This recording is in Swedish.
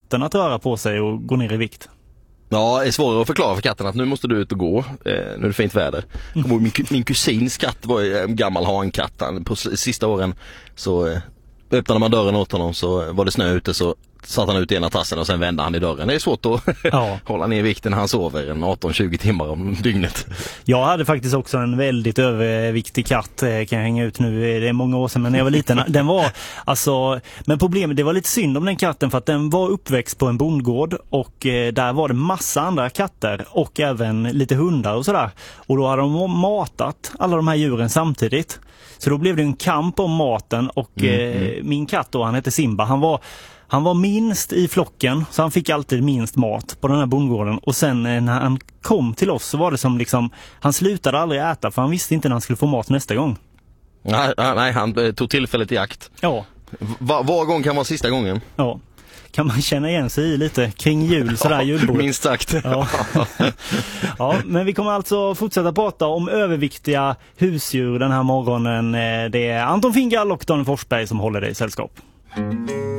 katten att röra på sig och gå ner i vikt? Ja, det är svårare att förklara för katten att nu måste du ut och gå. Nu är det fint väder. Min kusins katt var en gammal hankatt. På sista åren så öppnade man dörren åt honom, så var det snö ute, så satt han ut i ena tassen och sen vände han i dörren. Det är svårt att hålla ner vikten när han sover en 18-20 timmar om dygnet. Jag hade faktiskt också en väldigt överviktig katt, kan jag hänga ut nu, det är många år sedan, men när jag var liten, den var alltså, men problemet, det var lite synd om den katten för att den var uppväxt på en bondgård och där var det massa andra katter och även lite hundar och sådär, och då hade de matat alla de här djuren samtidigt, så då blev det en kamp om maten och min katt då, han hette Simba, han var minst i flocken, så han fick alltid minst mat på den här bondgården. Och sen när han kom till oss så var det som liksom, han slutade aldrig äta för han visste inte när han skulle få mat nästa gång. Nej, han tog tillfället i akt. Ja. Var gång kan vara sista gången. Ja. Kan man känna igen sig i lite kring jul, sådär julbord. Minst sagt. Ja. Ja, men vi kommer alltså fortsätta prata om överviktiga husdjur den här morgonen. Det är Anton Fingal och Daniel Forsberg som håller dig i sällskap.